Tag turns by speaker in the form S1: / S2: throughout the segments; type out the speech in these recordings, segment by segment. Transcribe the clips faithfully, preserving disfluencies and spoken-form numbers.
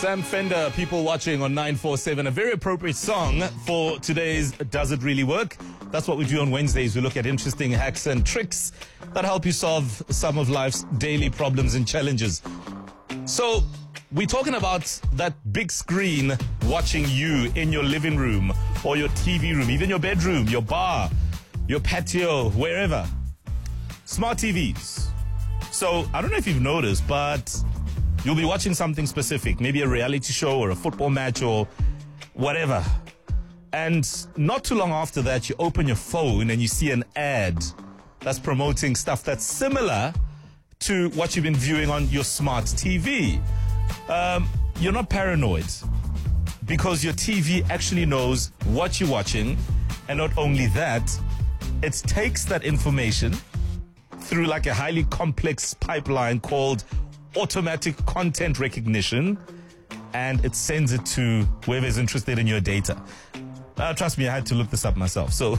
S1: Sam Fender, People Watching on nine four seven. A very appropriate song for today's Does It Really Work? That's what we do on Wednesdays. We look at interesting hacks and tricks that help you solve some of life's daily problems and challenges. So, we're talking about that big screen watching you in your living room or your T V room, even your bedroom, your bar, your patio, wherever. Smart T Vs. So, I don't know if you've noticed, but you'll be watching something specific, maybe a reality show or a football match or whatever. And not too long after that, you open your phone and you see an ad that's promoting stuff that's similar to what you've been viewing on your smart T V. Um, you're not paranoid because your T V actually knows what you're watching. And not only that, it takes that information through like a highly complex pipeline called automatic content recognition, and it sends it to whoever's interested in your data. Uh, trust me, I had to look this up myself. So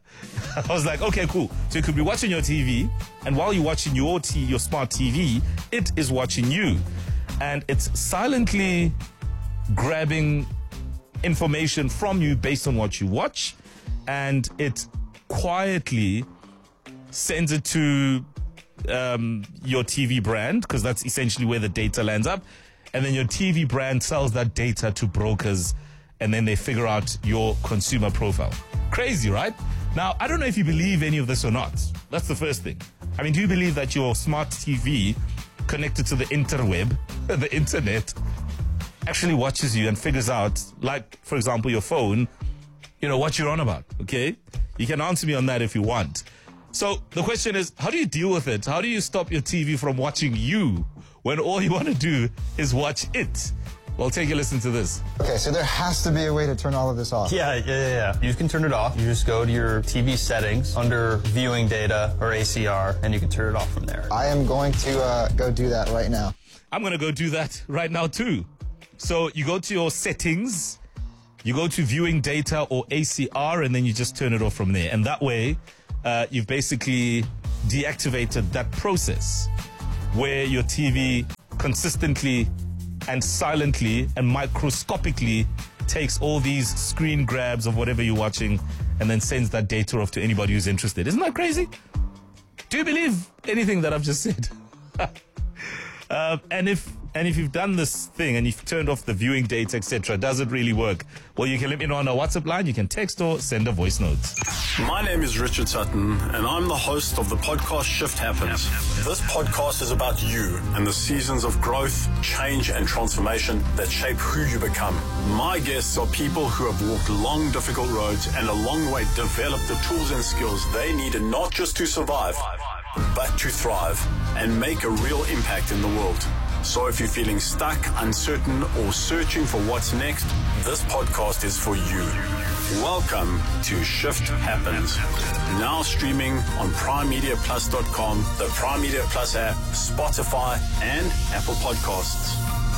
S1: I was like, okay, cool. So you could be watching your T V, and while you're watching your t- your smart T V, it is watching you. And it's silently grabbing information from you based on what you watch, and it quietly sends it to um, your T V brand, because that's essentially where the data lands up. And then your T V brand sells that data to brokers, and then they figure out your consumer profile. Crazy, right? Now, I don't know if you believe any of this or not. That's the first thing. I mean, do you believe that your smart T V connected to the interweb, the internet, actually watches you and figures out, like, for example, your phone, you know, what you're on about, okay? You can answer me on that if you want. So the question is, how do you deal with it? How do you stop your T V from watching you when all you want to do is watch it? Well, take a listen to this.
S2: Okay, so there has to be a way to turn all of this off.
S3: Yeah, yeah, yeah, yeah. You can turn it off. You just go to your T V settings under viewing data or A C R, and you can turn it off from there.
S2: I am going to uh, go do that right now.
S1: I'm going to go do that right now too. So you go to your settings, you go to viewing data or A C R, and then you just turn it off from there. And that way, uh, you've basically deactivated that process where your T V consistently and silently and microscopically takes all these screen grabs of whatever you're watching and then sends that data off to anybody who's interested. Isn't that crazy? Do you believe anything that I've just said? uh, and if and if you've done this thing and you've turned off the viewing data, et cetera, does it really work? Well, you can let me know on our WhatsApp line. You can text or send a voice note.
S4: My name is Richard Sutton, and I'm the host of the podcast Shift Happens. This podcast is about you and the seasons of growth, change, and transformation that shape who you become. My guests are people who have walked long, difficult roads and along the way developed the tools and skills they needed not just to survive, but to thrive and make a real impact in the world. So if you're feeling stuck, uncertain, or searching for what's next, this podcast is for you. Welcome to Shift Happens. Now streaming on prime media plus dot com, the Prime Media Plus app, Spotify, and Apple Podcasts.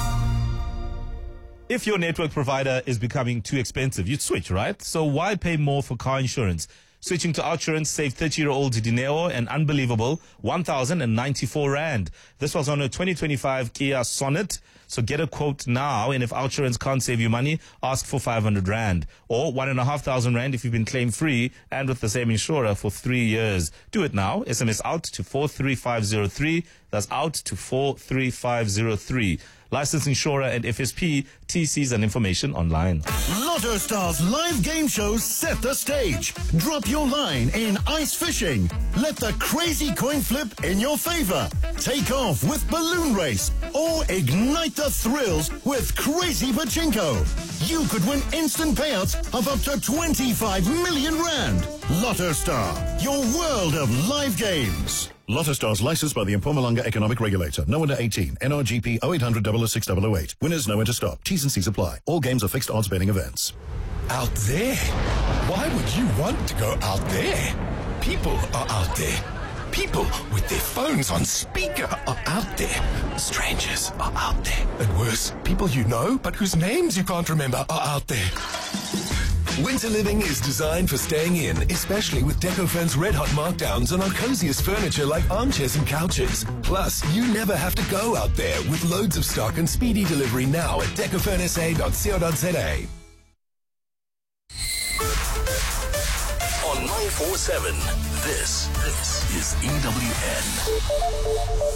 S1: If your network provider is becoming too expensive, you'd switch, right? So why pay more for car insurance? Switching to Outsurance saved thirty-year-old Dineo an unbelievable one thousand ninety-four rand. This was on a twenty twenty-five Kia Sonet. So get a quote now, and if Outsurance can't save you money, ask for five hundred rand. Or one and a half thousand rand if you've been claim free and with the same insurer for three years. Do it now. S M S out to four three five zero three. That's out to four three five zero three. Licensed insurer and F S P, T Cs and information online.
S5: Lotto Stars live game shows set the stage. Drop your line in ice fishing. Let the crazy coin flip in your favor. Take off with balloon race or ignite the thrills with crazy pachinko. You could win instant payouts of up to twenty-five million rand. Lotto Star, your world of live games. Lotto Stars licensed by the Mpumalanga Economic Regulator. No under eighteen. N R G P oh eight hundred double oh six double oh eight. Winners know when to stop. T's and C's apply. All games are fixed odds betting events.
S6: Out there? Why would you want to go out there? People are out there. People with their phones on speaker are out there. Strangers are out there. And worse, people you know but whose names you can't remember are out there. Winter living is designed for staying in, especially with Decofurn's red hot markdowns on our coziest furniture like armchairs and couches. Plus, you never have to go out there with loads of stock and speedy delivery now at decofurn s a dot co dot z a.
S7: On nine four seven, this, this is E W N.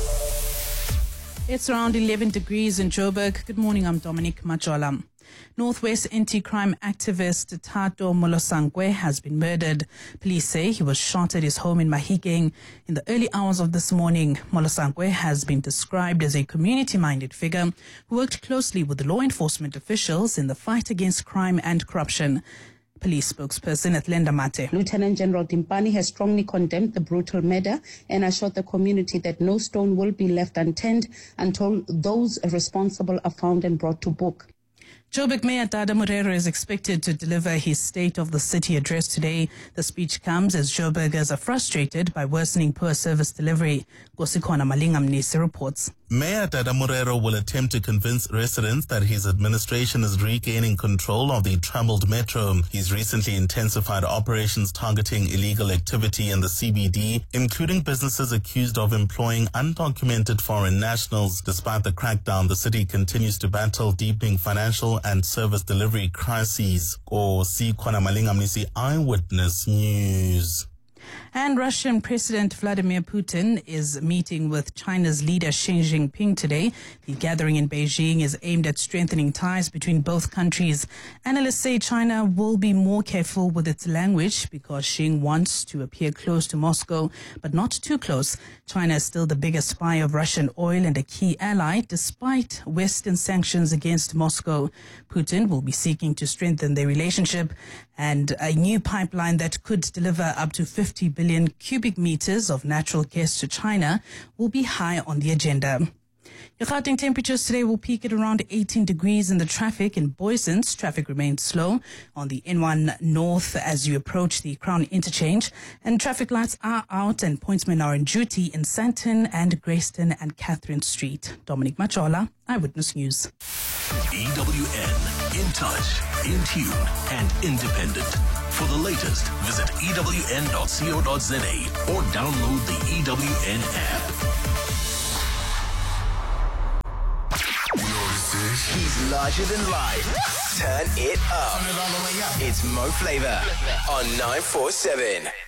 S8: It's around eleven degrees in Joburg. Good morning, I'm Dominic Majola. Northwest anti-crime activist Thato Molosangwe has been murdered. Police say he was shot at his home in Mahikeng in the early hours of this morning. Molosangwe has been described as a community-minded figure who worked closely with the law enforcement officials in the fight against crime and corruption. Police spokesperson Atlenda Mate.
S9: Lieutenant General Timpani has strongly condemned the brutal murder and assured the community that no stone will be left unturned until those responsible are found and brought to book.
S8: Joburg Mayor Dada Morero is expected to deliver his State of the City address today. The speech comes as Joburgers are frustrated by worsening poor service delivery. Gosikona Malingamnisi reports.
S10: Mayor Dada Morero will attempt to convince residents that his administration is regaining control of the troubled metro. He's recently intensified operations targeting illegal activity in the C B D, including businesses accused of employing undocumented foreign nationals. Despite the crackdown, the city continues to battle deepening financial and service delivery crises. Or see Kwana Malingamnisi Eyewitness News.
S8: And Russian President Vladimir Putin is meeting with China's leader Xi Jinping today. The gathering in Beijing is aimed at strengthening ties between both countries. Analysts say China will be more careful with its language because Xi wants to appear close to Moscow, but not too close. China is still the biggest spy of Russian oil and a key ally, despite Western sanctions against Moscow. Putin will be seeking to strengthen their relationship, and a new pipeline that could deliver up to fifty billion cubic meters of natural gas to China will be high on the agenda. Your Gauteng temperatures today will peak at around eighteen degrees in the traffic. In Boysens, traffic remains slow on the N one North as you approach the Crown Interchange. And traffic lights are out and pointsmen are on duty in Sandton and Grayston and Catherine Street. Dominic Machola, Eyewitness News.
S7: E W N, in touch, in tune, and independent. For the latest, visit E W N dot co dot z a or download the E W N app.
S11: He's larger than life. Turn it up. It's Mo Flavor on nine four seven.